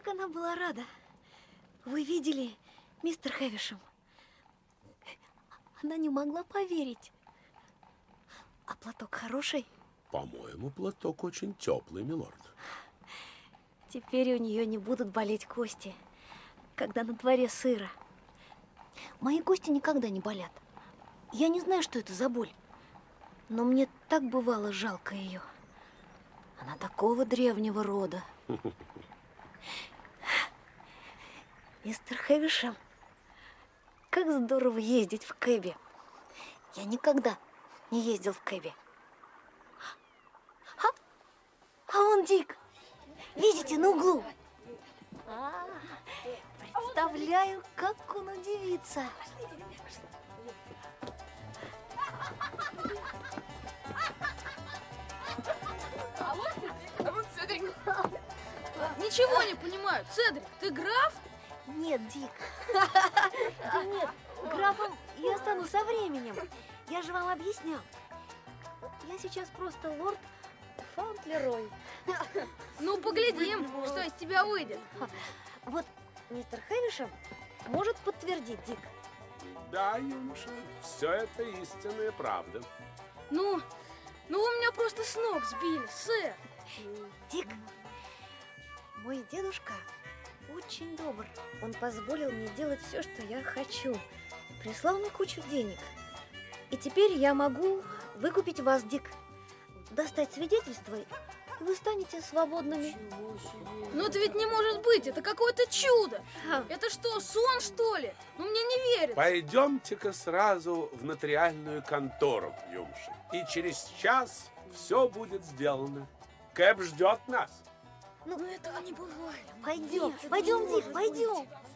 Как она была рада. Вы видели, мистер Хэвишем? Она не могла поверить. А платок хороший? По-моему, платок очень теплый, милорд. Теперь у нее не будут болеть кости, когда на дворе сыро. Мои кости никогда не болят. Я не знаю, что это за боль. Но мне так бывало жалко ее. Она такого древнего рода. Мистер Хэвишем, как здорово ездить в кэбе. Я никогда не ездил в кэбе. А вон Дик. Видите, на углу? Представляю, как он удивится. Ничего не понимаю. Цедрик, ты граф? Нет, Дик. Да нет, графом я стану со временем. Я же вам объяснял. Я сейчас просто лорд Фаунтлерой. Ну, поглядим, что из тебя выйдет. Вот мистер Хэвишем может подтвердить, Дик. Да, юноша, все это истинная правда. Ну, вы меня просто с ног сбили, сэр. Дик, мой дедушка очень добр. Он позволил мне делать все, что я хочу. Прислал мне кучу денег. И теперь я могу выкупить вас, Дик. Достать свидетельство, и вы станете свободными. Но это ведь не может быть, это какое-то чудо. Это что, сон, что ли? Ну, мне не верится. Пойдемте-ка сразу в нотариальную контору, юноша. И через час все будет сделано. Кэб ждет нас. Ну, этого не бывает. Пойдем, Дик, пойдем.